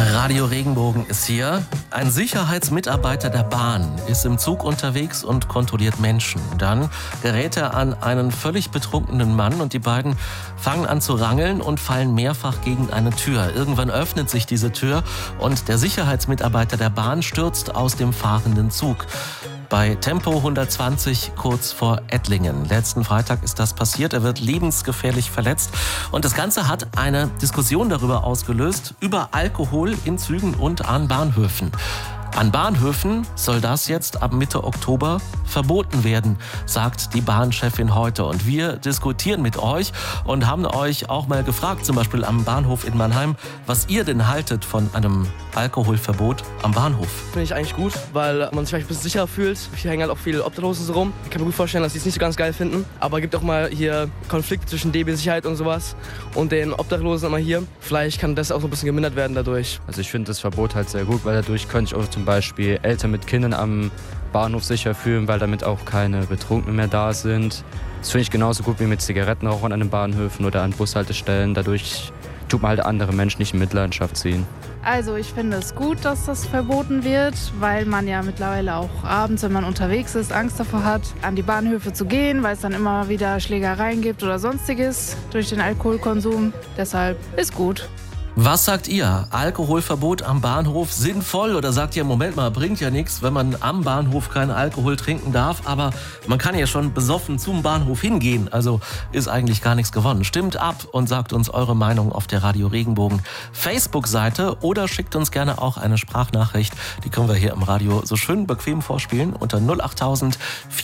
Radio Regenbogen ist hier. Ein Sicherheitsmitarbeiter der Bahn ist im Zug unterwegs und kontrolliert Menschen. Dann gerät er an einen völlig betrunkenen Mann und die beiden fangen an zu rangeln und fallen mehrfach gegen eine Tür. Irgendwann öffnet sich diese Tür und der Sicherheitsmitarbeiter der Bahn stürzt aus dem fahrenden Zug. Bei Tempo 120 kurz vor Ettlingen. Letzten Freitag ist das passiert. Er wird lebensgefährlich verletzt. Und das Ganze hat eine Diskussion darüber ausgelöst, über Alkohol in Zügen und an Bahnhöfen. An Bahnhöfen soll das jetzt ab Mitte Oktober verboten werden, sagt die Bahnchefin heute. Und wir diskutieren mit euch und haben euch auch mal gefragt, zum Beispiel am Bahnhof in Mannheim, was ihr denn haltet von einem Alkoholverbot am Bahnhof. Finde ich eigentlich gut, weil man sich vielleicht ein bisschen sicherer fühlt. Hier hängen halt auch viele Obdachlose so rum. Ich kann mir gut vorstellen, dass sie es nicht so ganz geil finden. Aber es gibt auch mal hier Konflikte zwischen DB-Sicherheit und sowas und den Obdachlosen immer hier. Vielleicht kann das auch so ein bisschen gemindert werden dadurch. Also ich finde das Verbot halt sehr gut, weil dadurch könnte ich auch zum Beispiel Eltern mit Kindern am Bahnhof sicher fühlen, weil damit auch keine Betrunkenen mehr da sind. Das finde ich genauso gut wie mit Zigarettenrauchern an den Bahnhöfen oder an Bushaltestellen. Dadurch tut man halt andere Menschen nicht in Mitleidenschaft ziehen. Also ich finde es gut, dass das verboten wird, weil man ja mittlerweile auch abends, wenn man unterwegs ist, Angst davor hat, an die Bahnhöfe zu gehen, weil es dann immer wieder Schlägereien gibt oder sonstiges durch den Alkoholkonsum. Deshalb ist gut. Was sagt ihr? Alkoholverbot am Bahnhof sinnvoll? Oder sagt ihr, Moment mal, bringt ja nichts, wenn man am Bahnhof keinen Alkohol trinken darf, aber man kann ja schon besoffen zum Bahnhof hingehen, also ist eigentlich gar nichts gewonnen. Stimmt ab und sagt uns eure Meinung auf der Radio Regenbogen Facebook-Seite oder schickt uns gerne auch eine Sprachnachricht, die können wir hier im Radio so schön bequem vorspielen unter 08000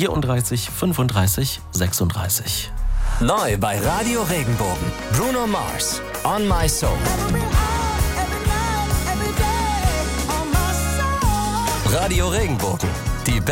34 35 36. Neu bei Radio Regenbogen. Bruno Mars, On My Soul. Radio Regenbogen. Die